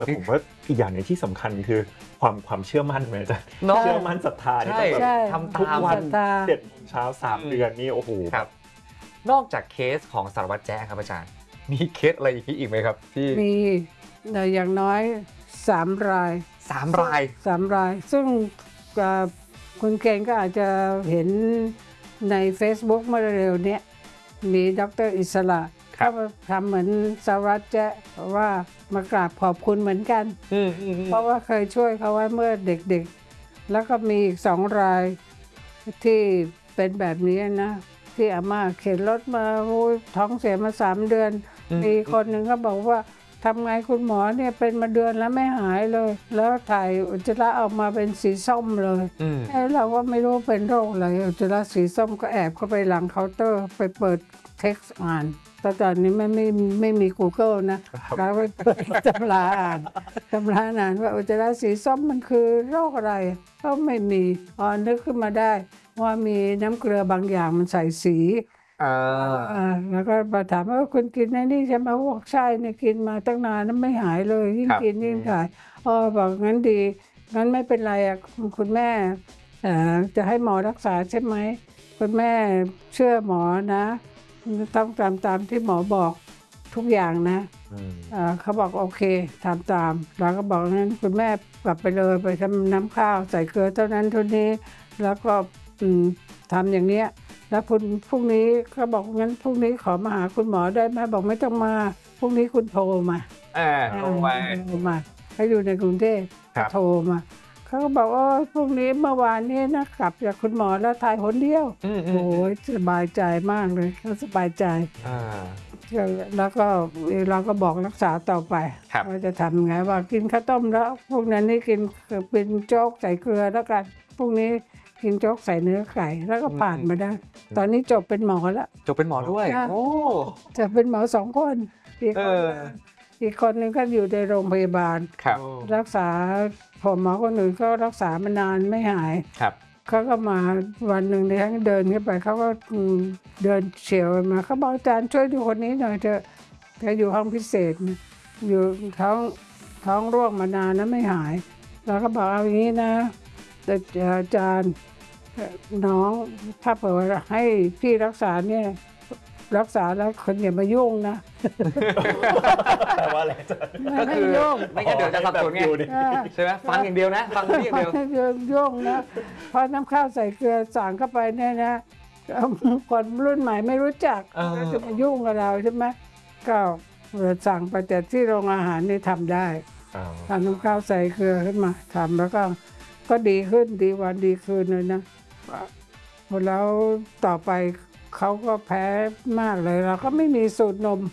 แต่ผมว่าอีกอย่างหนึ่งที่สำคัญคือความเชื่อมั่นไหมจ๊ะเชื่อมั่นศรัทธานี่ต้องแบบทำทุกตามวัน7 โมงเช้า3 เดือนนี่โอ้โหครับนอกจากเคสของสารวัตรแจ๊ครับอาจารย์มีเคสอะไรอีกไหมครับที่มีอย่างน้อย3 ราย3 รายซึ่งคุณเคนก็อาจจะเห็นใน Facebook เมื่อเร็วนี้มีดร.อิสระเขาทำเหมือนสารวัตรแจ๊ว่ามากราบขอบคุณเหมือนกันเพราะว่าเคยช่วยเขาไว้เมื่อเด็กๆแล้วก็มีอีก2 รายที่เป็นแบบนี้นะที่อาม่าเข็นรถมาท้องเสียมา3 เดือนมีคนหนึ่งก็บอกว่าทำไงคุณหมอเนี่ยเป็นมาเดือนแล้วไม่หายเลยแล้วถ่ายอุจจาระออกมาเป็นสีส้มเลยแล้วเราก็ไม่รู้เป็นโรคอะไรอุจจาระสีส้มก็แอบเข้าไปหลังเคาน์เตอร์ไปเปิดเท็กซ์อ่านแต่ตอนนี้ไม่มี Google นะเราไปเปิดตำราอ่านว่าอุจจาระสีส้มมันคือโรคอะไรก็ไม่มีนึกขึ้นมาได้ว่ามีน้ำเกลือบางอย่างมันใส่สีแล้วก็มาถามว่าคุณกินไอ้นี่ใช่ไหมบอกใช่เนี่ยกินมาตั้งนานแล้วไม่หายเลยยิ่งกินยิ่งหายบอกงั้นดีงั้นไม่เป็นไรคุณแม่จะให้หมอรักษาใช่ไหมคุณแม่เชื่อหมอนะต้องตามที่หมอบอกทุกอย่างนะเขาบอกโอเคทำตามเราก็บอกงั้นคุณแม่กลับไปเลยไปทำน้ำข้าวใส่เกลือเท่านั้นเท่านี้แล้วก็ทำอย่างเนี้ยแล้วพรุ่งนี้เขาบอกงั้นพรุ่งนี้ขอมาหาคุณหมอได้ไหมบอกไม่ต้องมาพรุ่งนี้คุณโทรมาโทรมาให้อยู่ในกรุงเทพโทรมาเขาก็บอกว่าพรุ่งนี้เมื่อวานนี้นะกลับจากคุณหมอแล้วถ่ายหนเดียวโอ้ยสบายใจมากเลยเขาสบายใจแล้วก็เราก็บอกรักษาต่อไปว่าจะทำไงว่ากินข้าวต้มแล้วพวกนั้นนี่กินเป็นโจ๊กใส่เกลือแล้วกันพรุ่งนี้กินโจ๊กใส่เนื้อไก่แล้วก็ผ่านมาได้ตอนนี้จบเป็นหมอแล้วจบเป็นหมอด้วยโอ้จะเป็นหมอ2 คนอีกคนนึงก็อยู่ในโรงพยาบาลรักษาผมหมอคนอื่นก็รักษามานานไม่หายเขาก็มาวันหนึ่งในทั้งเดินขึ้นไปเขาก็เดินเฉียวมาเขาบอกอาจารย์ช่วยดูคนนี้หน่อยเถอะแกอยู่ห้องพิเศษอยู่ท้องร่วงมานานแล้วไม่หายเราก็บอกเอาอย่างนี้นะอาจารย์น้องถ้าเผื่อให้พี่รักษาเนี่ยรักษาแล้วคนอย่ามายุ่งนะแต่ว่าอะไรจ๊ะก็คือยุ่งไม่งั้นเดี๋ยวจะสับสนไงใช่ไหมฟังอย่างเดียวนะฟังอย่างเดียวยุ่งนะเพราะน้ำข้าวใส่เกลือสั่งเข้าไปเนี่ยนะคนรุ่นใหม่ไม่รู้จักจะมายุ่งกับเราใช่ไหมก็สั่งไปแต่ที่โรงอาหารนี่ทำได้ทำน้ำข้าวใส่เกลือขึ้นมาทำแล้วก็ดีขึ้นดีวันดีคืนเลยนะแล้วต่อไปเขาก็แพ้มากเลยเราก็ไม่มีสูตรนม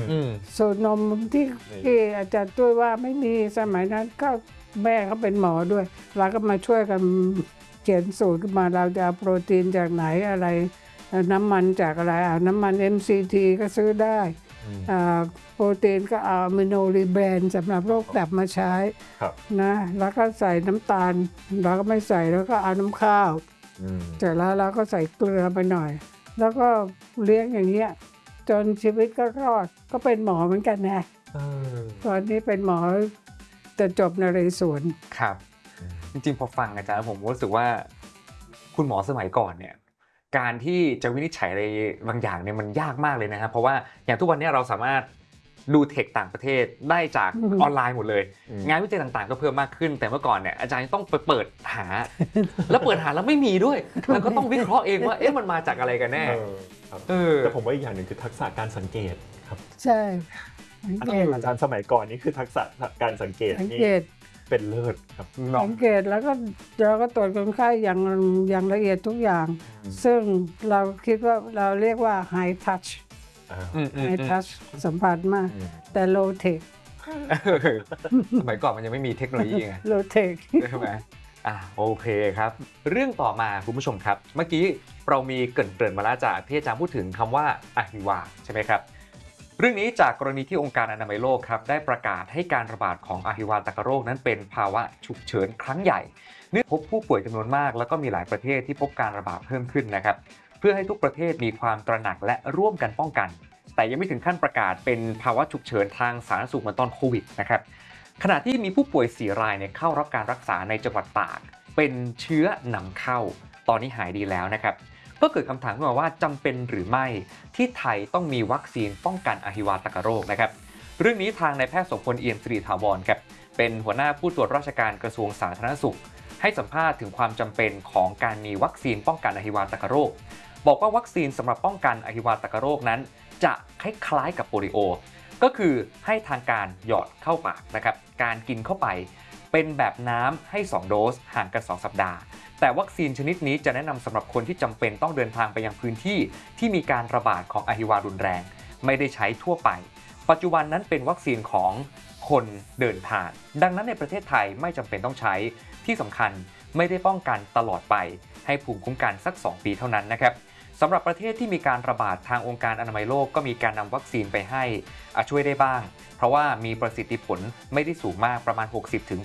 ที่อาจารย์ตุ้ยว่าไม่มีสมัยนั้นก็แม่เขาเป็นหมอด้วยเราก็มาช่วยกันเขียนสูตรขึ้นมาเราจะเอาโปรตีนจากไหนอะไรน้ำมันจากอะไรน้ำมัน MCT ก็ซื้อได้โปรตีนก็เอาอะมิโนรีแบรนด์สำหรับโรคตับมาใช้นะแล้วก็ใส่น้ำตาลเราก็ไม่ใส่แล้วก็เอาน้ำข้าวเสร็จแล้วเราก็ใส่เกลือไปหน่อยแล้วก็เลี้ยงอย่างเงี้ยจนชีวิตก็รอดก็เป็นหมอเหมือนกันนะตอนนี้เป็นหมอจะจบนเรศวรครับจริงๆพอฟังอาจารย์ผมรู้สึกว่าคุณหมอสมัยก่อนเนี่ยการที่จะวินิจฉัยอะไรบางอย่างเนี่ยมันยากมากเลยนะครับเพราะว่าอย่างทุกวันนี้เราสามารถดูเทคต่างประเทศได้จากออนไลน์หมดเลยงานวิจัยต่างๆก็เพิ่มมากขึ้นแต่เมื่อก่อนเนี่ยอาจารย์ต้องไปเปิดหาแล้วเปิดหาแล้วไม่มีด้วยแล้วก็ต้องวิเคราะห์เองว่ามันมาจากอะไรกันแน่แต่ผมว่าอีกอย่างหนึ่งคือทักษะการสังเกตครับใช่อาจารย์สมัยก่อนนี่คือทักษะการสังเกตนี่เป็นเลิศครับสังเกตแล้วก็เราก็ตรวจคนไข้อย่างละเอียดทุกอย่างซึ่งเราคิดว่าเราเรียกว่า high touch สัมผัสมากแต่ low tech สมัยก่อนมันยังไม่มีเทคโนโลยีไง low tech ใช่ไหมโอเคครับเรื่องต่อมาคุณผู้ชมครับเมื่อกี้เรามีเกริ่นมาแล้วจากที่อาจารย์พูดถึงคำว่าอะฮิวาใช่ไหมครับเรื่องนี้จากกรณีที่องค์การอนามัยโลกครับได้ประกาศให้การระบาดของอะฮิวาตกโรคนั้นเป็นภาวะฉุกเฉินครั้งใหญ่เนื่องพบผู้ป่วยจำนวนมากแล้วก็มีหลายประเทศที่พบการระบาดเพิ่มขึ้นนะครับเพื่อให้ทุกประเทศมีความตระหนักและร่วมกันป้องกันแต่ยังไม่ถึงขั้นประกาศเป็นภาวะฉุกเฉินทางสาธารณสุขเหมือนตอนโควิดนะครับขณะที่มีผู้ป่วย4 รายเนี่ยเข้ารับการรักษาในจังหวัดตากเป็นเชื้อนำเข้าตอนนี้หายดีแล้วนะครับก็เกิดคำถามขึ้นมาว่าจำเป็นหรือไม่ที่ไทยต้องมีวัคซีนป้องกันอหิวาตกโรคนะครับเรื่องนี้ทางนายแพทย์โสมพลเอี่ยมสิริถาวรครับเป็นหัวหน้าผู้ตรวจราชการกระทรวงสาธารณสุขให้สัมภาษณ์ถึงความจำเป็นของการมีวัคซีนป้องกันอหิวาตกโรคบอกว่าวัคซีนสำหรับป้องกันอหิวาตกโรคนั้นจะคล้ายๆกับโปลิโอก็คือให้ทางการหยอดเข้าปากนะครับการกินเข้าไปเป็นแบบน้ำให้2 โดสห่างกัน2 สัปดาห์แต่วัคซีนชนิดนี้จะแนะนำสำหรับคนที่จำเป็นต้องเดินทางไปยังพื้นที่ที่มีการระบาดของอหิวารุนแรงไม่ได้ใช้ทั่วไปปัจจุบันนั้นเป็นวัคซีนของคนเดินทางดังนั้นในประเทศไทยไม่จำเป็นต้องใช้ที่สำคัญไม่ได้ป้องกันตลอดไปให้ภูมิคุ้มกันสัก2 ปีเท่านั้นนะครับสำหรับประเทศที่มีการระบาดทางองค์การอนามัยโลกก็มีการนำวัคซีนไปให้ช่วยได้บ้างเพราะว่ามีประสิทธิผลไม่ได้สูงมากประมาณ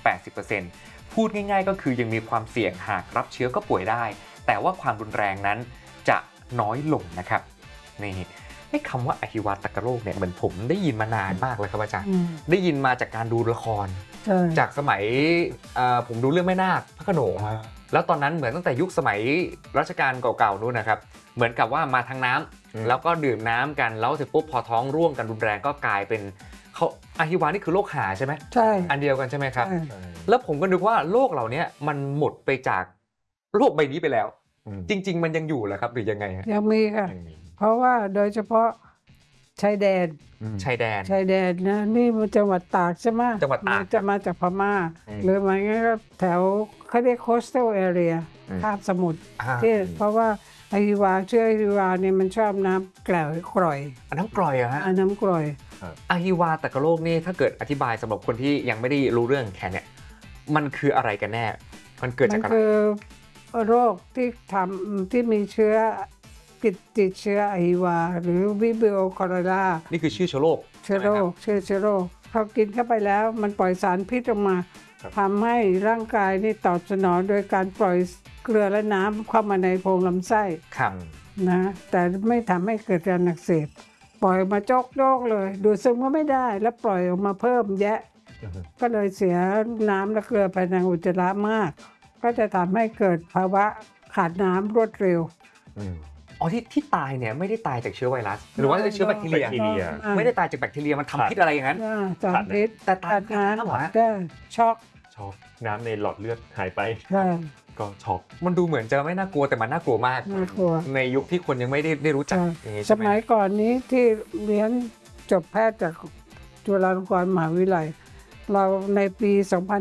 60-80%พูดง่ายๆก็คือยังมีความเสี่ยงหากรับเชื้อก็ป่วยได้แต่ว่าความรุนแรงนั้นจะน้อยลงนะครับนี่ให้คำว่าอหิวาตกโรคเนี่ยเหมือนผมได้ยินมานานมากเลยครับอาจารย์ได้ยินมาจากการดูละครจากสมัยผมดูเรื่องแม่นาคพระโขนงแล้วตอนนั้นเหมือนตั้งแต่ยุคสมัยรัชกาลเก่าๆนู้นนะครับเหมือนกับว่ามาทางน้ำแล้วก็ดื่มน้ำกันแล้วเสร็จปุ๊บพอท้องร่วงกันรุนแรงก็กลายเป็นเขาอหิวานี่คือโรคหาใช่ไหมใช่อันเดียวกันใช่ไหมครับแล้วผมก็นึกว่าโรคเหล่านี้มันหมดไปจากโลกใบนี้ไปแล้วจริงๆมันยังอยู่เหรอครับหรือยังไงยังมีค่ะเพราะว่าโดยเฉพาะชายแดนนะนี่มันจังหวัดตากใช่ไหมจังหวัดตากจะมาจากพม่าหรือไม่งั้นก็แถวเขาเรียก coastal area คาบสมุทรที่เพราะว่าอหิวาเชื้ออหิวาเนี่ยมันชอบน้ำกร่อยน้ำกร่อยอะฮะน้ำกร่อยอหิวาตกโรคนี่ถ้าเกิดอธิบายสำหรับคนที่ยังไม่ได้รู้เรื่องแค่เนี่ยมันคืออะไรกันแน่มันเกิดจากอะไรมันคือโรคที่มีเชื้อติดเชื้ออหิวาหรือวิบิโอคอเรลานี่คือชื่อเชื้อโรคเขากินเข้าไปแล้วมันปล่อยสารพิษออกมาทำให้ร่างกายนี่ตอบสนองโดยการปล่อยเกลือและน้ำเข้ามาในโพรงลำไส้นะแต่ไม่ทำให้เกิดการอักเสบปล่อยมาโจกเลยดูดซึมก็ไม่ได้แล้วปล่อยออกมาเพิ่มแยะก็เลยเสียน้ำและเกลือภายในอุจจาระมากก็จะทำให้เกิดภาวะขาดน้ำรวดเร็วอ๋อที่ตายเนี่ยไม่ได้ตายจากเชื้อไวรัสหรือว่าเชื้อแบคทีเรียไม่ได้ตายจากแบคทีเรียมันทำพิษอะไรอย่างนั้นทำพิษแต่ตายน้ำหรอช็อกน้ำในหลอดเลือดหายไปก็ช็อกมันดูเหมือนจะไม่น่ากลัวแต่มันน่ากลัวมากในยุคที่คนยังไม่ได้รู้จักอย่างนี้สมัยก่อนนี้ที่เรียนจบแพทย์จากจุฬาลงกรณ์มหาวิทยาลัยเราในปี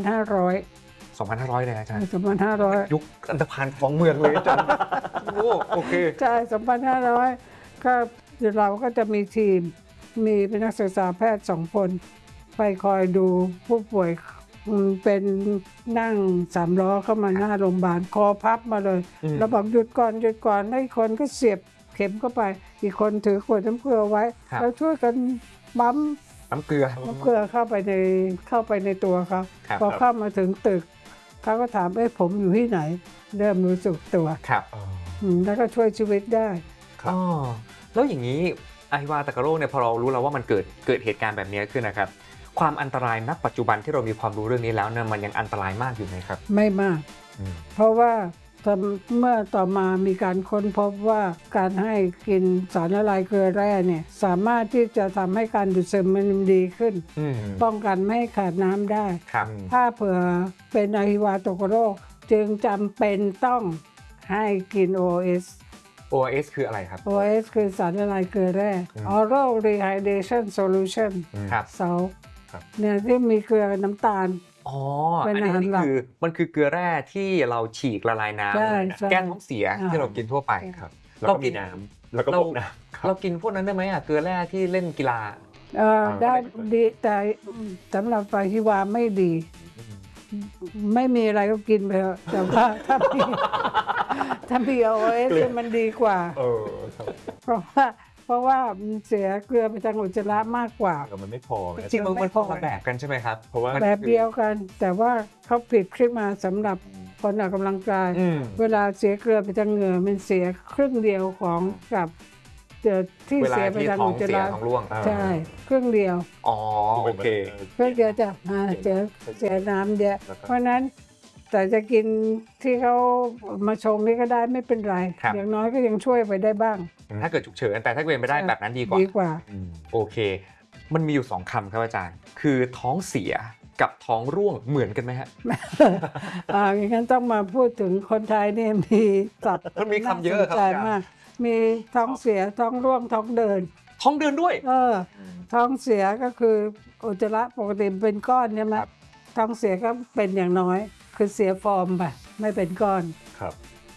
2500เลยอาจารย์ 2500 ยุคอันธพาลของเมืองเลยอาจารย์โอเคใช่2500ก็เราก็จะมีทีมมีเป็นนักศึกษาแพทย์2 คนไปคอยดูผู้ป่วยเป็นนั่ง3 ล้อเข้ามาหน้าโรงพยาบาลคอพับมาเลยแล้วบอกหยุดก่อนให้คนก็เสียบเข็มเข้าไปอีกคนถือขวดน้ำเกลือไว้แล้วช่วยกันปั๊มน้ำเกลือเข้าไปในตัวเขาพอเข้ามาถึงตึกเขาก็ถามผมอยู่ที่ไหนเริ่มรู้สึกตัวครับแล้วก็ช่วยชีวิตได้แล้วอย่างนี้อหิวาตกโรคเนี่ยพอเรารู้แล้วว่ามันเกิดเหตุการณ์แบบนี้ขึ้นนะครับความอันตรายณปัจจุบันที่เรามีความรู้เรื่องนี้แล้วเนี่ยมันยังอันตรายมากอยู่ไหมครับไม่มากเพราะว่าเมื่อต่อมามีการค้นพบว่าการให้กินสารละลายเกลือแร่เนี่ยสามารถที่จะทำให้การดูดซึมมันดีขึ้นป้องกันไม่ให้ขาดน้ำได้ถ้าเผื่อเป็นอหิวาตกโรคจึงจำเป็นต้องให้กิน ORS คืออะไรครับ ORS คือสารละลายเกลือแร่ Oral Rehydration Solution เซาเนี่ยที่มีเกลือน้ำตาลอันนี้มันคือเกลือแร่ที่เราฉีกละลายน้ำแก้ท้องเสียที่เรากินทั่วไปครับแล้วก็มีน้ำแล้วก็พวกน้ำเรากินพวกนั้นได้ไหมเกลือแร่ที่เล่นกีฬาได้ดีแต่สำหรับอหิวาไม่ดีไม่มีอะไรก็กินไปแต่ว่าถ้ามี OS มันดีกว่าเพราะว่าเสียเกลือไปทางอุจจาระมากกว่ามันไม่พอจริงมันพอแบบกันใช่ไหมครับเพราะว่าแบบเดียวกันแต่ว่าเขาผลิตขึ้นมาสำหรับคนออกกำลังกายเวลาเสียเกลือไปทางเหงื่อมันเสียครึ่งเดียวของกับที่เวลาเสียไปที่ทางท้ออุงจจาเสียระท้องร่วงใช่เครื่องเดียวอ๋อโอเคเครื่องเดียวจะเสียน้ำเยอะเพราะนั้นแต่จะกินที่เขามาชงนี่ก็ได้ไม่เป็นไรครับอย่างน้อยก็ยังช่วยไปได้บ้างถ้าเกิดฉุกเฉินแต่ถ้าเป็นไม่ได้แบบนั้นดีกว่าดีกว่าโอเค มันมีอยู่2คำครับอาจารย์ คือท้องเสียกับท้องร่วงเหมือนกันไหมฮะอย่างนั้นต้องมาพูดถึงคนไทยเนี่ยมีศัพท์มันมีคำเยอะครับน่าสนใจอาจารย์มากมีท้องเสียท้องร่วงท้องเดินท้องเดินด้วยท้องเสียก็คืออุจจาระปกติเป็นก้อนใช่ไหมครับท้องเสียก็เป็นอย่างน้อยคือเสียฟอร์มไปไม่เป็นก้อนครับ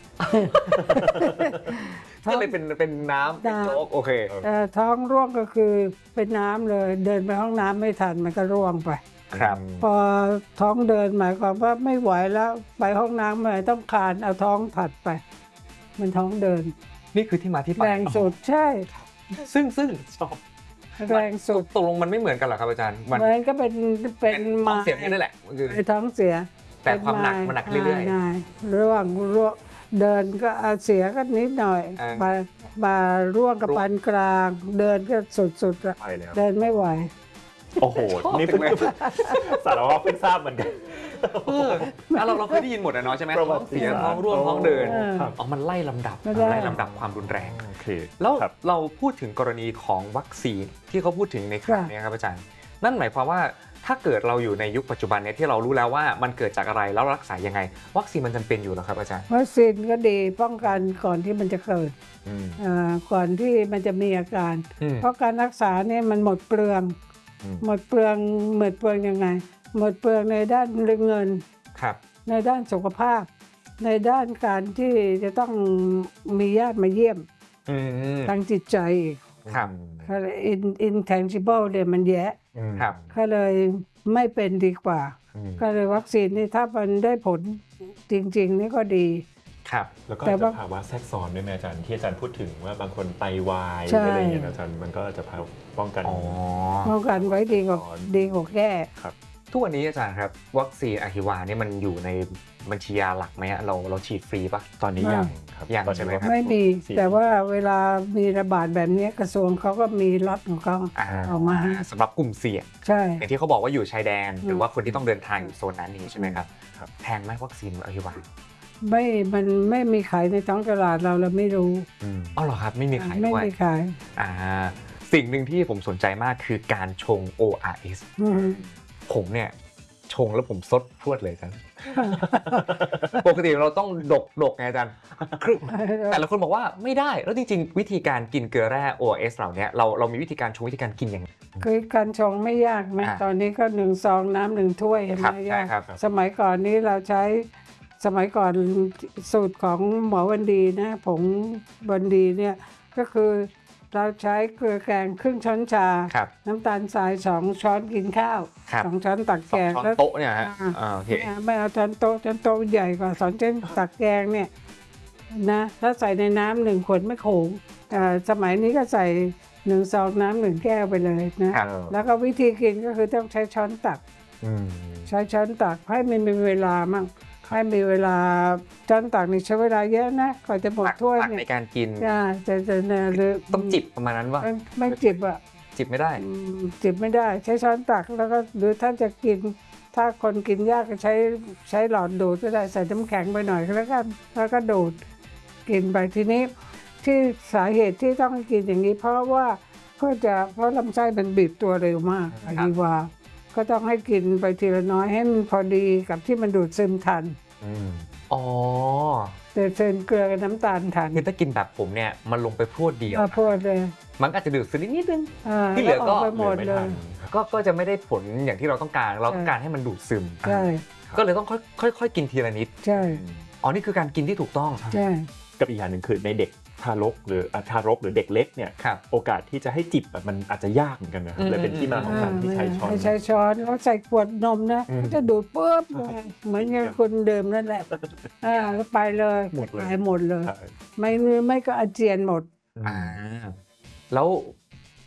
ก็เลยเป็นน้ำเป็นโจ๊กโอเคท้องร่วงก็คือเป็นน้ำเลยเดินไปห้องน้ำไม่ทันมันก็ร่วงไปครับพอท้องเดินหมายความว่าไม่ไหวแล้วไปห้องน้ำไม่ต้องคลานเอาท้องถัดไป มันท้องเดินนี่คือที่มาที่ไปแรงสุดใช่ซึ่งชอบแรงสุดตกลงมันไม่เหมือนกันเหรอครับอาจารย์มันมันก็เป็นท้องเสียนี่แหละคือไอ้ท้องเสียแต่ความหนักมันหนักเรื่อยๆร่วงเดินก็เสียก็นิดหน่อย มาร่วงกับปานกลาง เดินก็สุดๆละไปแล้วเดินไม่ไหวโอ้โห นี่เพิ่งสารวัตรเพิ่งทราบเหมือนกันเราเคยได้ยินหมดอะเนาะใช่ไหมประวัท้อติงเสียศาสตร์ท้องร่วงท้องเดินครับอ๋อมันไล่ลำดับไม่ได้ไล่ลำดับความรุนแรงโอเคแล้วครับเราพูดถึงกรณีของวัคซีนที่เขาพูดถึงในครั้งนี้ครับอาจารย์ นั่นหมายความว่าถ้าเกิดเราอยู่ในยุคปัจจุบันเนี่ยที่เรารู้แล้วว่ามันเกิดจากอะไรแล้วรักษายังไง วัคซีนมันจำเป็นอยู่แล้วครับอาจารย์วัคซีนก็ดีป้องกันก่อนที่มันจะเกิดอืมก่อนที่มันจะมีอาการอืมเพราะการรักษาเนี่ยมันหมดเปลืองอืมหมดเปลืองยังไง หมดเปลืองในด้านเงินครับในด้านสุขภาพ ในด้านการที่จะต้องมีญาติมาเยี่ยมอืมทางจิตใจอีกครับก็เลย intangible เนี่ยมันแย่อืมครับก็เลยไม่เป็นดีกว่าอืมก็เลยวัคซีนนี่ถ้ามันได้ผลจริงๆนี่ก็ดีครับแล้วก็แต่อาจว่าจะภาวะแทรกซ้อนด้วยไหมอาจารย์ที่อาจารย์พูดถึงว่าบางคนไตวายใช่อะไรอย่างเงี้ยอาจารย์มันก็จะป้องกันอ๋อป้องกันไว้ดีกว่าแก้ทุกวันนี้อาจารย์ครับวัคซีนอะฮิวานี่มันอยู่ในบัญชียาหลักไหมฮะเราฉีดฟรีปะตอนนี้ยังครับยังตอนนี้ใช่ไหมครับไม่มีแต่ว่าเวลามีระบาดแบบนี้กระทรวงเขาก็มีล็อตของเขา ออกมาสำหรับกลุ่มเสี่ยงใช่อย่างที่เขาบอกว่าอยู่ชายแดน หรือว่าคนที่ต้องเดินทางอยู่โซนนั้นนี้ใช่ไหมครับครับแพงไหมวัคซีนอะฮิวามันไม่มีขายในท้องตลาดเราไม่รู้อ๋อเหรอครับไม่มีขายไม่ด้วยมีขายสิ่งหนึ่งที่ผมสนใจมากคือการชง ORS อืมผมเนี่ยชงแล้วผมซดพรวดเลยอาจารย์ ปกติเราต้องดกไงอาจารย์คือแต่ละคนบอกว่าไม่ได้แล้วจริงๆ วิธีการกินเกลือแร่ ORS เหล่านี้เรามีวิธีการชงวิธีการกินยังไงคือการชงไม่ยากนะอ่าตอนนี้ก็1 ซองน้ำ1 ถ้วยเห็นไหคมรับใช่ยากครับสมัยก่อนนี้เราใช้สมัยก่อนสูตรของหมอวันดีนะผงวันดีเนี่ยก็คือเราใช้เกลือแกงครึ่งช้อนชาครับน้ำตาลทราย2 ช้อนกินข้าวครับ 2 ช้อนตักสอแกงงช้อนแล้วโต๊ะเนี่ยฮะ โอเคไม่เอาช้อนโต๊ะใหญ่กว่า2 ช้อนตักแกงเนี่ยนะถ้าใส่ในน้ำ1 ขวดไม่โขงสมัยนี้ก็ใส่1 ซองน้ำ1 แก้วไปเลยนะครับ แล้วก็วิธีกินก็คือต้องใช้ช้อนตักอืมใช้ช้อนตักให้มันมีเวลามั่งให้มีเวลาช้อนตักนี่ใช้เวลาเยอะนะก่อนจะหมดถ้วยตักในเนี่ยการกินจะหรือต้องจิบประมาณนั้นวะไม่จิบอ่ะจิบไม่ได้จิบไม่ได้ใช้ช้อนตักแล้วก็หรือถ้าจะกินถ้าคนกินยากก็ใช้หลอดดูดก็ได้ใส่น้ำแข็งไปหน่อยแล้วก็ดูดกินไปทีนี้ที่สาเหตุที่ต้องกินอย่างนี้ เพราะลำไส้มันบีบตัวเร็วมากอะดีว่าก็ต้องให้กินไปทีละน้อยให้มันพอดีกับที่มันดูดซึมทันอืมอ๋อแต่เซนเกลือกับน้ำตาลทันคือถ้ากินแบบผมเนี่ยมันลงไปพรวดเดียวพูดเลยมันอาจจะดืดซึมนิดนึง ที่ที่เหลือก็ไปหมดไม่เลทัยนก็จะไม่ได้ผลอย่างที่เราต้องการเราต้องการให้มันดูดซึมใช่ก็เลยต้องค่อยๆกินทีละนิดใช่อ๋อนี่คือการกินที่ถูกต้องใช่กับอีกอย่างหนึ่งคือในเด็กทารกหรือเด็กเล็กเนี่ยครับโอกาสที่จะให้จิบอะมันอาจจะยากเหมือนกันนะครับเลยเป็นที่มาของการที่ใช้ช้อนให้ใช้ช้อนแล้วใส่ขวดนมนะอืมจะดูดปุ๊บเลยเหมือนอย่างคนเดิมนั่นแหละแล้วไปเลยหมดเลยไปหมดเลยใช่ไม่ก็อาเจียนหมดอ่าแล้ว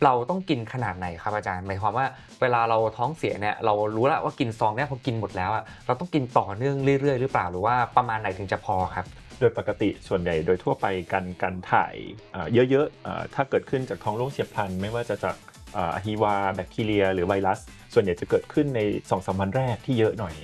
เราต้องกินขนาดไหนครับอาจารย์หมายความว่าเวลาเราท้องเสียเนี่ยเรารู้แล้วว่ากินซองเนี่ยพอกินหมดแล้วอ่ะเราต้องกินต่อเนื่องเรื่อยๆหรือเปล่าหรือว่าประมาณไหนถึงจะพอครับโดยปกติส่วนใหญ่โดยทั่วไปการถ่ายเยอะๆถ้าเกิดขึ้นจากท้องร่วงเฉียบพลันไม่ว่าจะจากอะฮีวาแบคทีเรียหรือไวรัสส่วนใหญ่จะเกิดขึ้นใน 2-3 วันแรกที่เยอะหน่อย